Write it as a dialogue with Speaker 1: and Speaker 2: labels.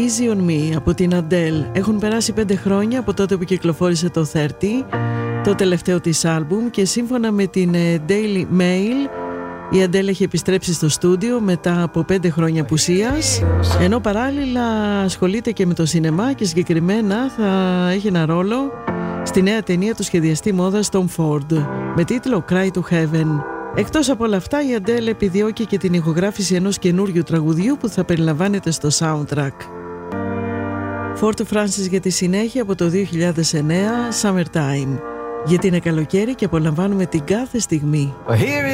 Speaker 1: Easy on Me από την Adele. Έχουν περάσει 5 χρόνια από τότε που κυκλοφόρησε το 30, το τελευταίο της άλμπουμ, και σύμφωνα με την Daily Mail η Adele έχει επιστρέψει στο στούντιο μετά από 5 χρόνια απουσίας, ενώ παράλληλα ασχολείται και με το σινεμά και συγκεκριμένα θα έχει ένα ρόλο στη νέα ταινία του σχεδιαστή μόδας Tom Ford με τίτλο Cry to Heaven. Εκτός από όλα αυτά, η Adele επιδιώκει και την ηχογράφηση ενός καινούριου τραγουδιού που θα περιλαμβάνεται στο soundtrack. Φόρτο Φράνσις για τη συνέχεια από το 2009, Summertime. Γιατί είναι καλοκαίρι και απολαμβάνουμε την κάθε στιγμή.